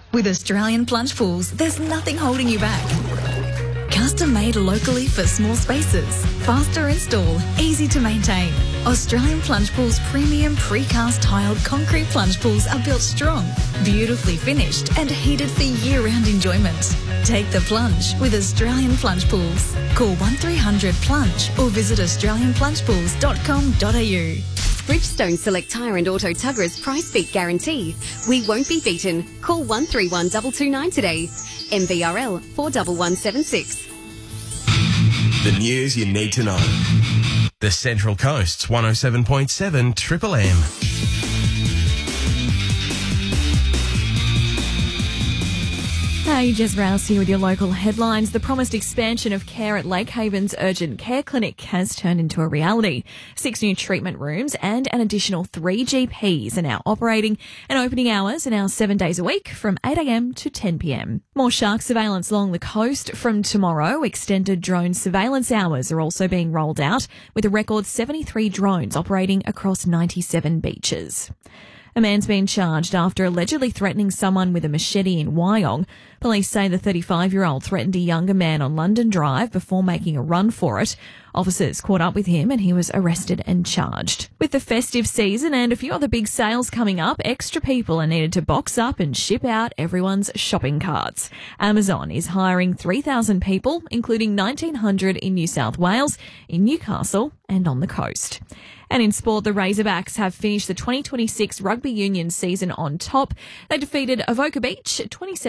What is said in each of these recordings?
With Australian Plunge Pools, there's nothing holding you back. Custom made locally for small spaces. Faster install, easy to maintain. Australian Plunge Pools premium precast tiled concrete plunge pools are built strong, beautifully finished and heated for year-round enjoyment. Take the plunge with Australian Plunge Pools. Call 1300 Plunge or visit australianplungepools.com.au. Bridgestone Select Tyre and Auto Tugger's price beat guarantee. We won't be beaten. Call 131 229 today. MBRL 41176. The news you need to know. The Central Coast's 107.7 Triple M. Hey, Jez Rouse here with your local headlines. The promised expansion of care at Lake Haven's Urgent Care Clinic has turned into a reality. 6 new treatment rooms and an additional 3 GPs are now operating, and opening hours are now 7 days a week from 8 a.m. to 10 p.m. More shark surveillance along the coast from tomorrow. Extended drone surveillance hours are also being rolled out, with a record 73 drones operating across 97 beaches. A man's been charged after allegedly threatening someone with a machete in Wyong. Police say the 35-year-old threatened a younger man on London Drive before making a run for it. Officers caught up with him and he was arrested and charged. With the festive season and a few other big sales coming up, extra people are needed to box up and ship out everyone's shopping carts. Amazon is hiring 3,000 people, including 1,900 in New South Wales, in Newcastle and on the coast. And in sport, the Razorbacks have finished the 2026 Rugby Union season on top. They defeated Avoca Beach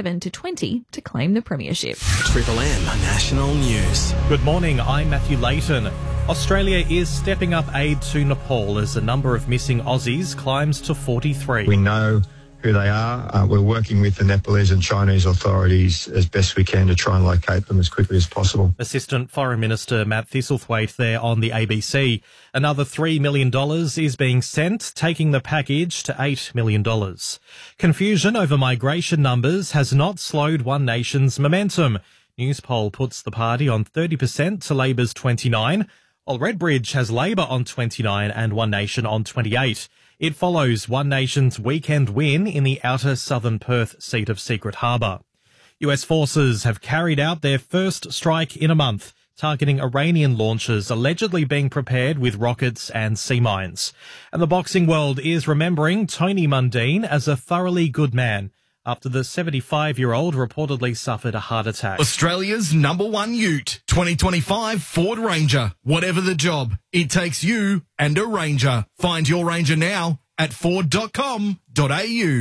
27-20 to claim the premiership. Triple M National News. Good morning, I'm Matthew Layton. Australia is stepping up aid to Nepal as the number of missing Aussies climbs to 43. We know who they are. We're working with the Nepalese and Chinese authorities as best we can to try and locate them as quickly as possible. Assistant Foreign Minister Matt Thistlethwaite there on the ABC. Another $3 million is being sent, taking the package to $8 million. Confusion over migration numbers has not slowed One Nation's momentum. Newspoll puts the party on 30% to Labor's 29%, while Redbridge has Labor on 29% and One Nation on 28%. It follows One Nation's weekend win in the outer southern Perth seat of Secret Harbour. US forces have carried out their first strike in a month, targeting Iranian launches allegedly being prepared with rockets and sea mines. And the boxing world is remembering Tony Mundine as a thoroughly good man after the 75-year-old reportedly suffered a heart attack. Australia's #1 ute, 2025 Ford Ranger. Whatever the job, it takes you and a Ranger. Find your Ranger now at ford.com.au.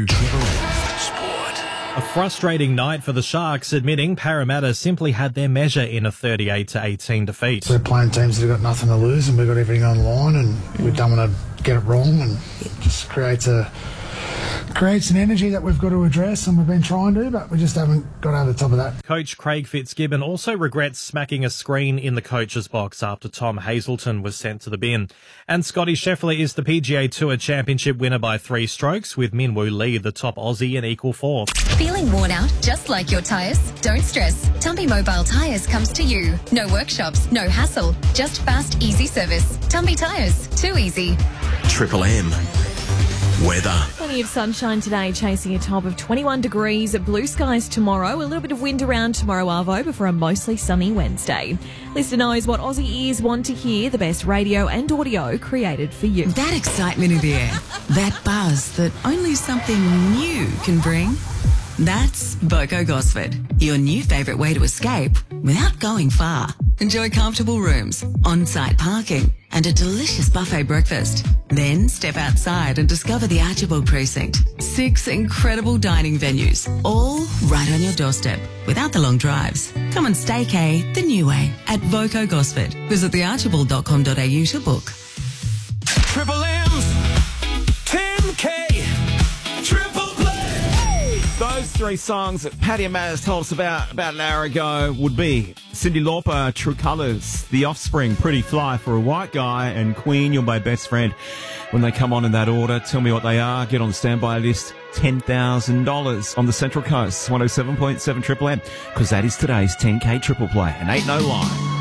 A frustrating night for the Sharks, admitting Parramatta simply had their measure in a 38-18 defeat. We're playing teams that have got nothing to lose and we've got everything on the line and we don't want to get it wrong, and it just creates an energy that we've got to address, and we've been trying to, but we just haven't got over the top of that. Coach Craig Fitzgibbon also regrets smacking a screen in the coach's box after Tom Hazelton was sent to the bin. And Scotty Scheffler is the PGA Tour Championship winner by 3 strokes, with Minwoo Lee the top Aussie and equal 4th. Feeling worn out just like your tyres? Don't stress. Tumby Mobile Tyres comes to you. No workshops, no hassle, just fast, easy service. Tumby Tyres, too easy. Triple M. Weather. Plenty of sunshine today, chasing a top of 21 degrees. Blue skies tomorrow. A little bit of wind around tomorrow, Arvo, before a mostly sunny Wednesday. Listener knows what Aussie ears want to hear. The best radio and audio created for you. That excitement in the air. That buzz that only something new can bring. That's Voco Gosford, your new favourite way to escape without going far. Enjoy comfortable rooms, on-site parking, and a delicious buffet breakfast. Then step outside and discover the Archibald Precinct. 6 incredible dining venues, all right on your doorstep, without the long drives. Come and staycay the new way at Voco Gosford. Visit thearchibald.com.au to book. Triple M's 10K Triple Play. Those 3 songs that Paddy and Maz told us about an hour ago would be Cyndi Lauper, True Colours, The Offspring, Pretty Fly for a White Guy, and Queen, You're My Best Friend. When they come on in that order, tell me what they are. Get on the standby list. $10,000 on the Central Coast, 107.7 Triple M, because that is today's 10K Triple Play, and ain't no lie.